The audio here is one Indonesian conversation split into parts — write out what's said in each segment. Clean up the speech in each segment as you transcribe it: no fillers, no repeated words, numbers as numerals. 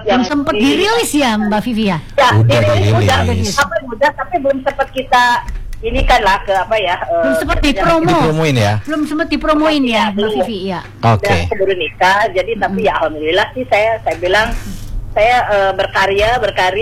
Belum sempat dirilis ya Mbak Vivi ya? Ya, dirilis. Udah, tapi belum sempat kita ini kan lah ke apa ya? Belum sempat dipromoin ya? Belum sempat dipromoin ya Mbak Vivi ya. Oke. Baru nikah, jadi tapi ya alhamdulillah sih saya bilang saya berkarya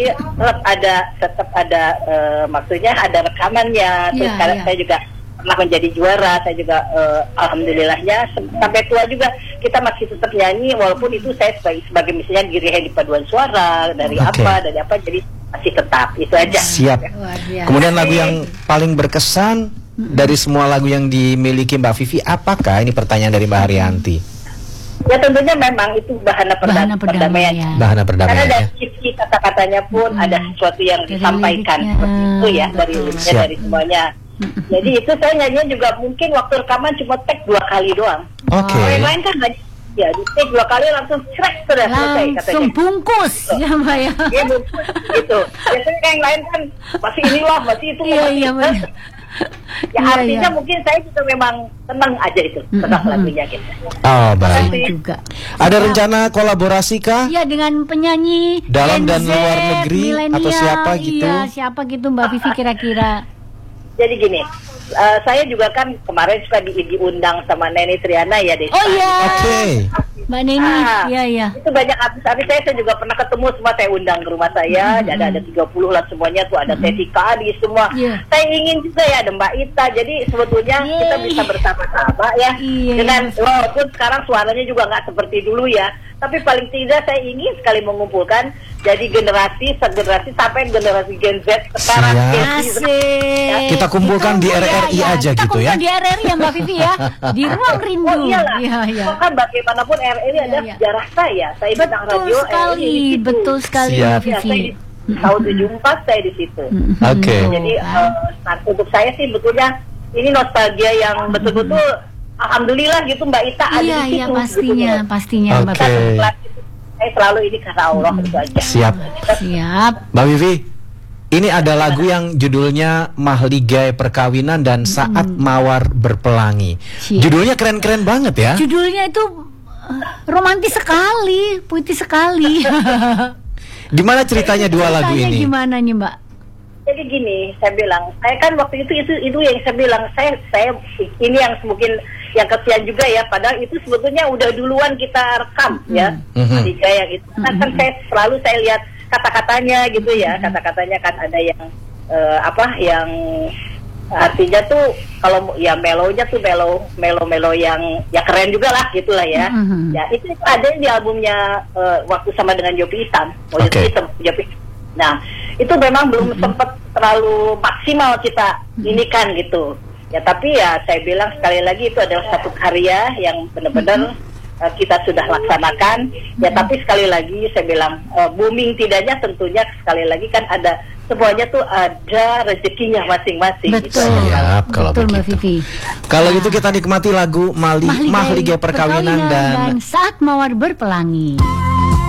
tetap ada maksudnya ada rekamannya. Terus saya juga pernah menjadi juara, saya juga alhamdulillahnya sampai tua juga kita masih tetap nyanyi walaupun itu saya sebagai misalnya girihe di paduan suara dari apa jadi masih tetap itu aja. Siap. Kemudian lagu yang paling berkesan dari semua lagu yang dimiliki Mbak Vivi apakah? Ini pertanyaan dari Mbak Haryanti. Ya tentunya memang itu bahana perdamaian. Bahana perdamaian. Karena dari sisi kata-katanya pun ada sesuatu yang disampaikan seperti itu ya dari semuanya. Jadi itu saya nyanyi juga mungkin waktu rekaman cuma take 2 kali doang. Oke. Yang lain kan ya di take 2 kali langsung selesai katanya. Langsung bungkus ya Mbak ya. Iya bungkus gitu. Biasanya yang lain kan masih itu. Iya benar. Ya artinya mungkin saya juga memang senang aja itu tentang lagunya gitu. Oh baik. Juga. Ada rencana kolaborasi kah? Iya dengan penyanyi dalam dan Gen Z, luar negeri atau siapa gitu? Iya siapa gitu Mbak Vivi kira-kira? Jadi gini, saya juga kan kemarin suka diundang sama Neni Triana ya Desa. Oh iya. Oke. Mbak Neni, iya. Itu banyak artis-artis saya juga pernah ketemu semua saya undang ke rumah saya. Ada 30 lah semuanya tuh ada Teti Kadi semua. Saya ingin juga ya ada Mbak Ita. Jadi sebetulnya kita bisa bersama-sama ya. Dengan walaupun sekarang suaranya juga nggak seperti dulu ya. Tapi paling tidak saya ingin sekali mengumpulkan jadi generasi sampai generasi Gen Z sekarang. Kita kumpulkan di RRI aja gitu ya. Kita kumpul di RRI ya Mbak Vivi ya. Di ruang rindu. Oh iyalah. Kan bagaimanapun RRI adalah sejarah saya. Saya bintang radio RRI. Betul sekali Mbak Vivi. Tahun 74 saya di situ. Oke. Jadi untuk saya sih betulnya ini nostalgia yang betul-betul alhamdulillah gitu Mbak Ita ada di situ. Iya pastinya Mbak Vivi. Saya selalu ini karena Allah itu aja. Siap. Mbak Vivi, ini ada lagu yang judulnya Mahligai Perkawinan dan Saat Mawar Berpelangi. Judulnya keren-keren banget ya. Judulnya itu romantis sekali, puitis sekali. Gimana ceritanya dua lagu ini? Gimana nih Mbak? Jadi gini, saya bilang, saya kan waktu itu yang saya bilang, saya ini yang mungkin yang kesian juga ya, padahal itu sebetulnya udah duluan kita rekam ya, ketika yang itu. Kan saya selalu lihat kata-katanya gitu ya, kata-katanya kan ada yang yang artinya tuh kalau ya melonya tuh melo yang ya keren juga lah gitulah ya. Ya itu ada di albumnya waktu sama dengan Jopi Hitam, Jopi. Nah itu memang belum sempat terlalu maksimal kita ini kan gitu. Ya tapi ya saya bilang sekali lagi itu adalah satu karya yang benar-benar kita sudah laksanakan. Ya tapi sekali lagi saya bilang booming tidaknya tentunya sekali lagi kan ada semuanya tuh ada rezekinya masing-masing. Betul. Gitu. Siap, kalau betul begitu. Mbak Vivi. Kalau gitu kita nikmati lagu Mahligai Perkawinan dan Saat Mawar Berpelangi.